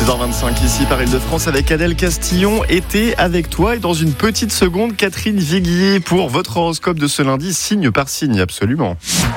6h25 ici par Île-de-France avec Adèle Castillon. Été avec toi et dans une petite seconde, Catherine Viguier pour votre horoscope de ce lundi, signe par signe, absolument.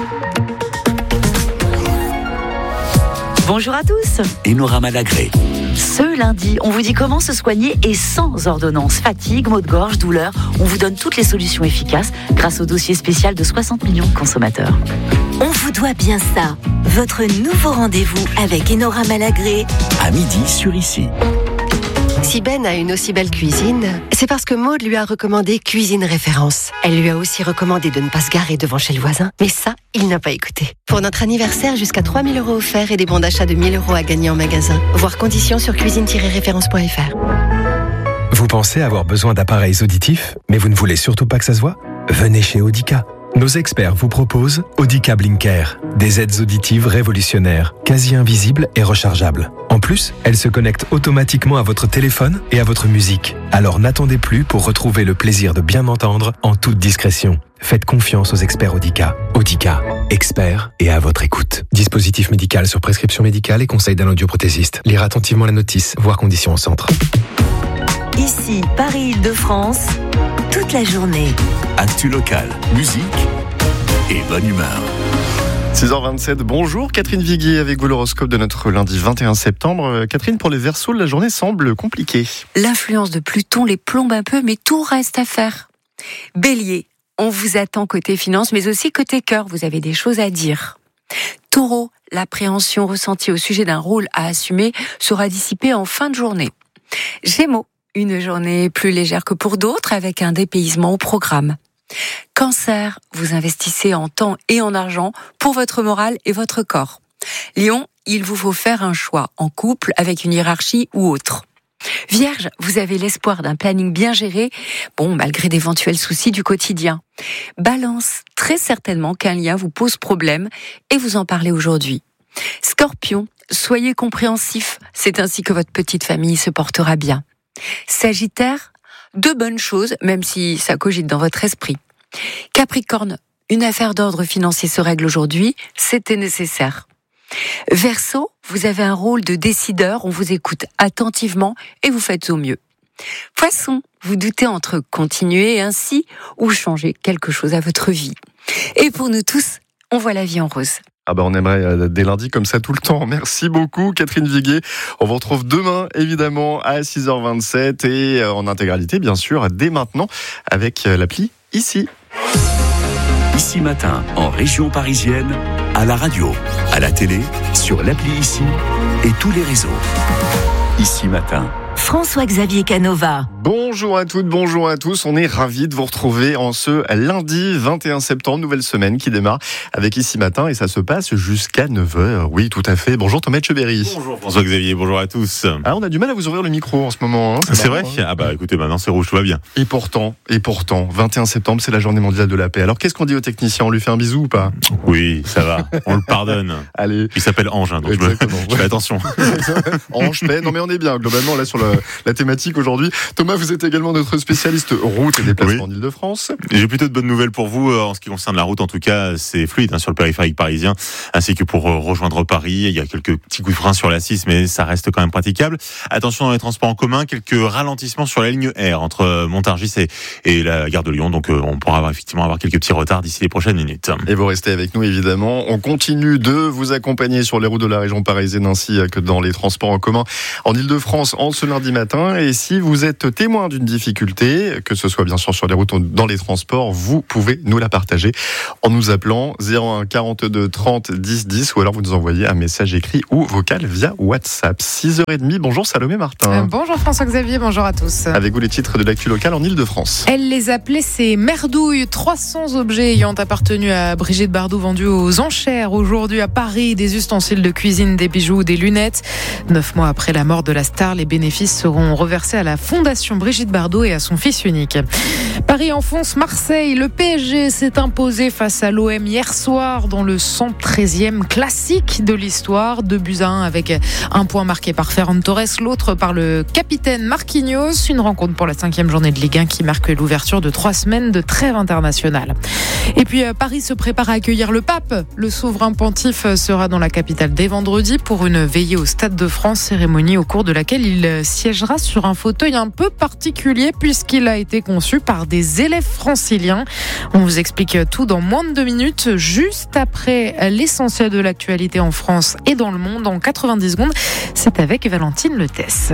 Bonjour à tous. Enora Malagré. Ce lundi, on vous dit comment se soigner et sans ordonnance. Fatigue, maux de gorge, douleur, on vous donne toutes les solutions efficaces grâce au dossier spécial de 60 millions de consommateurs. On vous doit bien ça. Votre nouveau rendez-vous avec Enora Malagré. À midi sur Ici. Si Ben a une aussi belle cuisine, c'est parce que Maud lui a recommandé Cuisine Référence. Elle lui a aussi recommandé de ne pas se garer devant chez le voisin. Mais ça, il n'a pas écouté. Pour notre anniversaire, jusqu'à 3 000 € offerts et des bons d'achat de 1 000 € à gagner en magasin. Voir conditions sur cuisine-référence.fr. Vous pensez avoir besoin d'appareils auditifs, mais vous ne voulez surtout pas que ça se voit ? Venez chez Audica. Nos experts vous proposent Audica Blinker, des aides auditives révolutionnaires, quasi invisibles et rechargeables. En plus, elles se connectent automatiquement à votre téléphone et à votre musique. Alors n'attendez plus pour retrouver le plaisir de bien entendre en toute discrétion. Faites confiance aux experts Audica. Audica, experts et à votre écoute. Dispositif médical sur prescription médicale et conseil d'un audioprothésiste. Lire attentivement la notice, voir conditions au centre. Ici, Paris-Île-de-France, toute la journée. Actu local, musique et bonne humeur. 6h27, bonjour Catherine Viguier avec vous l'horoscope de notre lundi 21 septembre. Catherine, pour les Verseaux, la journée semble compliquée. L'influence de Pluton les plombe un peu, mais tout reste à faire. Bélier, on vous attend côté finance, mais aussi côté cœur, vous avez des choses à dire. Taureau, l'appréhension ressentie au sujet d'un rôle à assumer sera dissipée en fin de journée. Gémeaux, une journée plus légère que pour d'autres avec un dépaysement au programme. Cancer, vous investissez en temps et en argent pour votre morale et votre corps. Lion, il vous faut faire un choix en couple avec une hiérarchie ou autre. Vierge, vous avez l'espoir d'un planning bien géré, malgré d'éventuels soucis du quotidien. Balance, très certainement qu'un lien vous pose problème et vous en parlez aujourd'hui. Scorpion, soyez compréhensif, c'est ainsi que votre petite famille se portera bien. Sagittaire, de bonnes choses, même si ça cogite dans votre esprit. Capricorne, une affaire d'ordre financier se règle aujourd'hui, c'était nécessaire. Verseau, vous avez un rôle de décideur, on vous écoute attentivement et vous faites au mieux. Poisson, vous doutez entre continuer ainsi ou changer quelque chose à votre vie. Et pour nous tous, on voit la vie en rose. On aimerait des lundis comme ça tout le temps. Merci beaucoup Catherine Viguier. On vous retrouve demain évidemment à 6h27 et en intégralité bien sûr dès maintenant avec l'appli Ici. Ici matin, en région parisienne, à la radio, à la télé, sur l'appli Ici et tous les réseaux. Ici matin. François-Xavier Canova. Bonjour à toutes, bonjour à tous. On est ravis de vous retrouver en ce lundi 21 septembre, nouvelle semaine qui démarre avec Ici Matin et ça se passe jusqu'à 9h. Oui, tout à fait. Bonjour Thomas Etcheberry. Bonjour François-Xavier, bonjour à tous. On a du mal à vous ouvrir le micro en ce moment. C'est vrai ? Écoutez, maintenant c'est rouge, tout va bien. Et pourtant, 21 septembre, c'est la journée mondiale de la paix. Alors qu'est-ce qu'on dit aux techniciens ? On lui fait un bisou ou pas ? Oui, ça va, on le pardonne. Allez. Il s'appelle Ange, donc je fais attention. Ange, paix, non mais on est bien globalement là sur la thématique aujourd'hui. Thomas, vous êtes également notre spécialiste route et déplacement en Île-de-France. J'ai plutôt de bonnes nouvelles pour vous en ce qui concerne la route. En tout cas, c'est fluide sur le périphérique parisien, ainsi que pour rejoindre Paris. Il y a quelques petits coups de frein sur la 6, mais ça reste quand même praticable. Attention dans les transports en commun, quelques ralentissements sur la ligne R entre Montargis et la gare de Lyon. Donc on pourra effectivement avoir quelques petits retards d'ici les prochaines minutes. Et vous restez avec nous évidemment. On continue de vous accompagner sur les routes de la région parisienne ainsi que dans les transports en commun en Île-de-France en ce lundi matin. Et si vous êtes témoin d'une difficulté, que ce soit bien sûr sur les routes ou dans les transports, vous pouvez nous la partager en nous appelant 01 42 30 10 10 ou alors vous nous envoyez un message écrit ou vocal via WhatsApp. 6h30, bonjour Salomé Martin. Bonjour François-Xavier, bonjour à tous. Avec vous les titres de l'actu locale en Île-de-France. Elle les appelait ces merdouilles, 300 objets ayant appartenu à Brigitte Bardot vendus aux enchères aujourd'hui à Paris, des ustensiles de cuisine, des bijoux, des lunettes. 9 mois après la mort de la star, les bénéfices bénéfices seront reversés à la Fondation Brigitte Bardot et à son fils unique. Paris enfonce Marseille. Le PSG s'est imposé face à l'OM hier soir dans le 113e classique de l'histoire. 2-1 avec un point marqué par Ferran Torres, l'autre par le capitaine Marquinhos. Une rencontre pour la 5e journée de Ligue 1 qui marque l'ouverture de 3 semaines de trêve internationale. Et puis Paris se prépare à accueillir le pape. Le souverain pontife sera dans la capitale dès vendredi pour une veillée au Stade de France, cérémonie au cours de laquelle il siégera sur un fauteuil un peu particulier puisqu'il a été conçu par des élèves franciliens. On vous explique tout dans moins de 2 minutes, juste après l'essentiel de l'actualité en France et dans le monde en 90 secondes. C'est avec Valentine Letesse.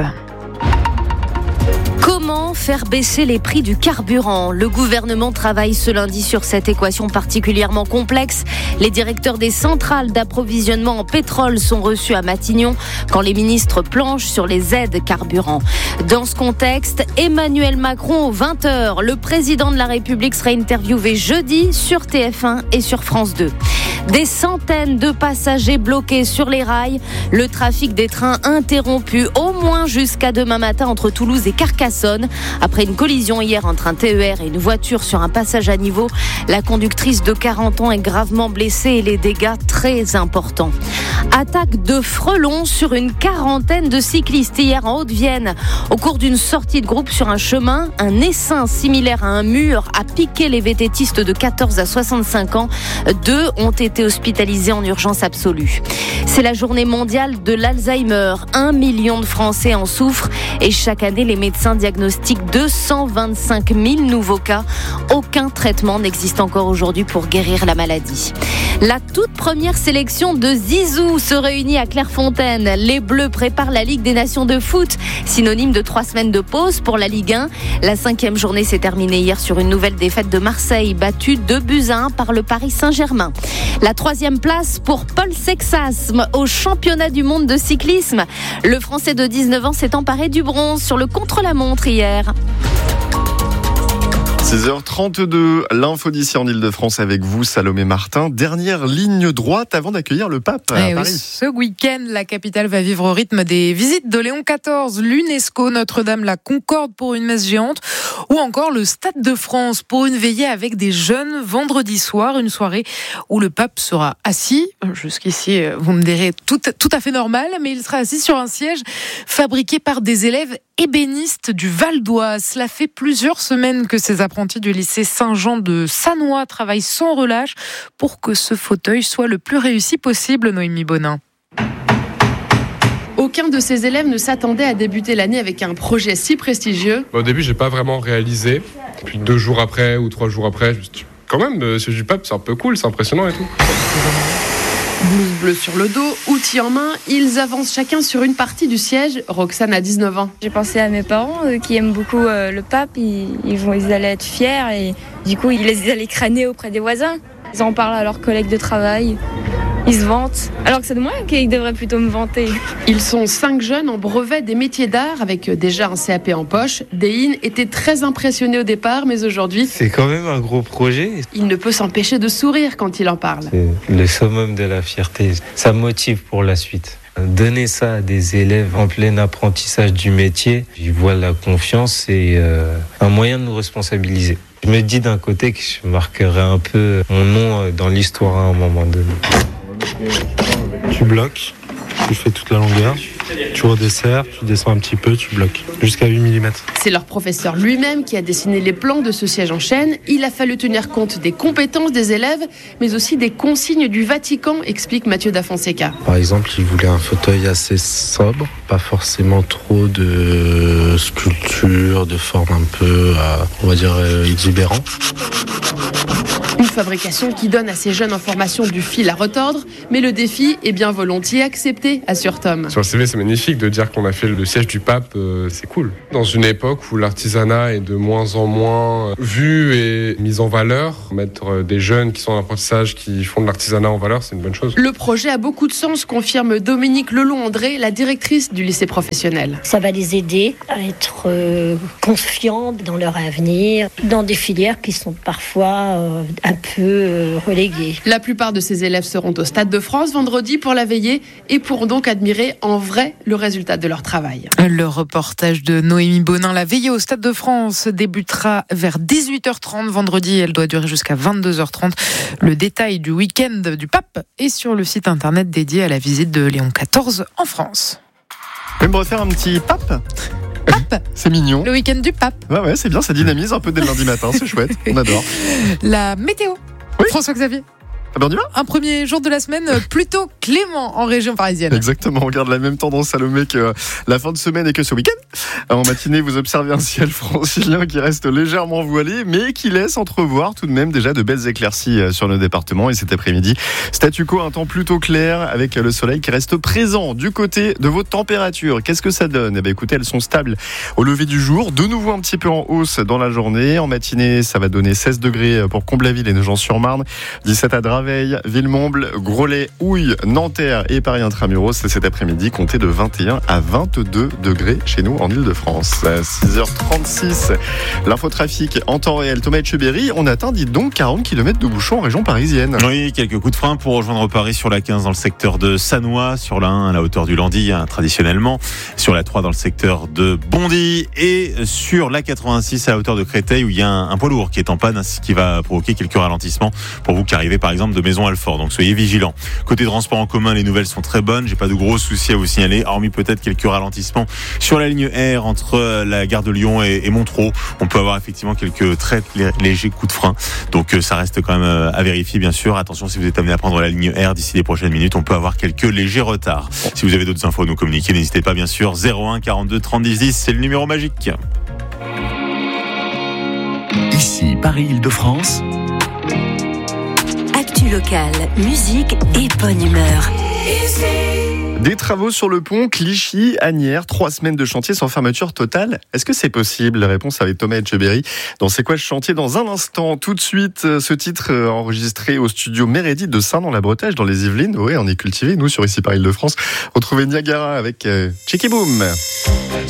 Comment faire baisser les prix du carburant ? Le gouvernement travaille ce lundi sur cette équation particulièrement complexe. Les directeurs des centrales d'approvisionnement en pétrole sont reçus à Matignon quand les ministres planchent sur les aides carburant. Dans ce contexte, Emmanuel Macron aux 20h. Le président de la République sera interviewé jeudi sur TF1 et sur France 2. Des centaines de passagers bloqués sur les rails. Le trafic des trains interrompu au moins jusqu'à demain matin entre Toulouse et Carcassonne. Après une collision hier entre un TER et une voiture sur un passage à niveau, la conductrice de 40 ans est gravement blessée et les dégâts très importants. Attaque de frelons sur une quarantaine de cyclistes hier en Haute-Vienne. Au cours d'une sortie de groupe sur un chemin, un essaim similaire à un mur a piqué les vététistes de 14 à 65 ans. 2 ont été hospitalisés en urgence absolue. C'est la journée mondiale de l'Alzheimer. 1 million de Français en souffrent et chaque année, les médecins diagnostiquent 225 000 nouveaux cas. Aucun traitement n'existe encore aujourd'hui pour guérir la maladie. La toute première sélection de Zizou se réunit à Clairefontaine. Les Bleus préparent la Ligue des Nations de foot, synonyme de 3 semaines de pause pour la Ligue 1. La 5e journée s'est terminée hier sur une nouvelle défaite de Marseille, battue 2-1 par le Paris Saint-Germain. La 3e place pour Paul Sexasme au championnat du monde de cyclisme. Le Français de 19 ans s'est emparé du bronze sur le contre-la-montre hier. 16h32, l'info d'ici en Ile-de-France avec vous, Salomé Martin. Dernière ligne droite avant d'accueillir le pape à Paris. Oui, ce week-end, la capitale va vivre au rythme des visites de Léon XIV, l'UNESCO, Notre-Dame, la Concorde pour une messe géante, ou encore le Stade de France pour une veillée avec des jeunes vendredi soir, une soirée où le pape sera assis. Jusqu'ici, vous me direz tout à fait normal, mais il sera assis sur un siège fabriqué par des élèves ébéniste du Val d'Oise. Cela fait plusieurs semaines que ces apprentis du lycée Saint-Jean de Sannois travaillent sans relâche pour que ce fauteuil soit le plus réussi possible, Noémie Bonin. Aucun de ces élèves ne s'attendait à débuter l'année avec un projet si prestigieux. Au début, j'ai pas vraiment réalisé. Puis 2 jours après ou 3 jours après, je me suis dit, quand même, ce du pape, c'est un peu cool, c'est impressionnant et tout. Blouse bleue sur le dos, outils en main, ils avancent chacun sur une partie du siège. Roxane a 19 ans. J'ai pensé à mes parents qui aiment beaucoup le pape, ils allaient être fiers et du coup ils allaient crâner auprès des voisins. Ils en parlent à leurs collègues de travail. Ils se vantent, alors que c'est de moi qu'ils devraient plutôt me vanter. Ils sont 5 jeunes en brevet des métiers d'art avec déjà un CAP en poche. Dein était très impressionné au départ, mais aujourd'hui... C'est quand même un gros projet. Il ne peut s'empêcher de sourire quand il en parle. C'est le summum de la fierté. Ça me motive pour la suite. Donner ça à des élèves en plein apprentissage du métier, ils voient la confiance et un moyen de nous responsabiliser. Je me dis d'un côté que je marquerai un peu mon nom dans l'histoire à un moment donné. Tu bloques, tu fais toute la longueur, tu redesserres, tu descends un petit peu, tu bloques, jusqu'à 8 mm. C'est leur professeur lui-même qui a dessiné les plans de ce siège en chêne. Il a fallu tenir compte des compétences des élèves, mais aussi des consignes du Vatican, explique Mathieu da Fonseca. Par exemple, il voulait un fauteuil assez sobre, pas forcément trop de sculpture, de forme un peu, on va dire, exubérant. Une fabrication qui donne à ces jeunes en formation du fil à retordre, mais le défi est bien volontiers accepté, assure Tom. Sur le CV, c'est magnifique de dire qu'on a fait le siège du pape, c'est cool. Dans une époque où l'artisanat est de moins en moins vu et mis en valeur, mettre des jeunes qui sont en apprentissage, qui font de l'artisanat en valeur, c'est une bonne chose. Le projet a beaucoup de sens, confirme Dominique Lelon-André, la directrice du lycée professionnel. Ça va les aider à être confiants dans leur avenir, dans des filières qui sont parfois un peu peu relégués. La plupart de ces élèves seront au Stade de France vendredi pour la veillée et pourront donc admirer en vrai le résultat de leur travail. Le reportage de Noémie Bonin. La veillée au Stade de France débutera vers 18h30 vendredi. Elle doit durer jusqu'à 22h30. Le détail du week-end du pape est sur le site internet dédié à la visite de Léon XIV en France. Vous pouvez me refaire un petit pape ? C'est mignon. Le week-end du pape. Ouais, c'est bien, ça dynamise un peu dès le lundi matin, c'est chouette, on adore. La météo. Oui. François-Xavier. Ah ben on y va. Un premier jour de la semaine plutôt clément en région parisienne. Exactement, on garde la même tendance Salomé que la fin de semaine et que ce week-end. En matinée, vous observez un ciel francilien qui reste légèrement voilé, mais qui laisse entrevoir tout de même déjà de belles éclaircies sur le département. Et cet après-midi, statu quo, un temps plutôt clair avec le soleil qui reste présent du côté de vos températures. Qu'est-ce que ça donne ? Eh bien, écoutez, elles sont stables au lever du jour, de nouveau un petit peu en hausse dans la journée. En matinée, ça va donner 16 degrés pour Comblaville et Nogent-sur-Marne, 17 à Draveil, Villemomble, Groslay, Houille, Nanterre et Paris Intramuros. Cet après-midi, comptez de 21 à 22 degrés chez nous en Ile-de-France. À 6h36, l'infotrafic en temps réel. Thomas Etcheberry, on atteint, dites donc, 40 km de bouchons en région parisienne. Oui, quelques coups de frein pour rejoindre Paris sur la 15 dans le secteur de Sannois, sur la 1 à la hauteur du Landy, traditionnellement, sur la 3 dans le secteur de Bondy et sur la 86 à la hauteur de Créteil où il y a un poids lourd qui est en panne, ce qui va provoquer quelques ralentissements pour vous qui arrivez par exemple de Maison-Alfort. Donc soyez vigilants. Côté transport en commun, les nouvelles sont très bonnes. J'ai pas de gros soucis à vous signaler, hormis peut-être quelques ralentissements sur la ligne R entre la gare de Lyon et Montereau. On peut avoir effectivement quelques très légers coups de frein. Donc ça reste quand même à vérifier, bien sûr. Attention, si vous êtes amené à prendre la ligne R d'ici les prochaines minutes, on peut avoir quelques légers retards. Si vous avez d'autres infos à nous communiquer, n'hésitez pas, bien sûr. 01 42 30 10 10, c'est le numéro magique. Ici, Paris-Île-de-France. Actu locale, musique et bonne humeur. Des travaux sur le pont Clichy-Asnières, 3 semaines de chantier sans fermeture totale. Est-ce que c'est possible ? La réponse avec Thomas Etcheberry dans C'est quoi ce chantier dans un instant. Tout de suite, ce titre enregistré au studio Mérédith de Saint-Dans-la-Bretèche dans les Yvelines. Oui, on est cultivé, nous, sur Ici Paris-Île-de-France. Retrouvez Niagara avec Checky Boom.